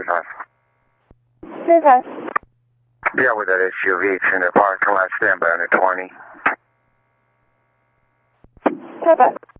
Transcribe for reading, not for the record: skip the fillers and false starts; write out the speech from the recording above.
5. Stand by. Yeah, with that SUV, it's in the parking lot, stand by on the 20. Stand by.